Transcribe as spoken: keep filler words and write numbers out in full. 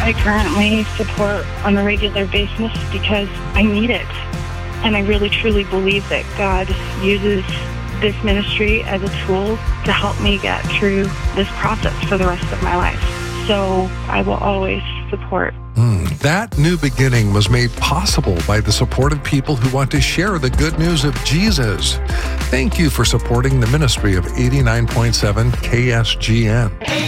I currently support on a regular basis because I need it. And I really truly believe that God uses this ministry as a tool to help me get through this process for the rest of my life. So I will always support. Mm, that new beginning was made possible by the support of people who want to share the good news of Jesus. Thank you for supporting the ministry of eighty-nine point seven K S G N.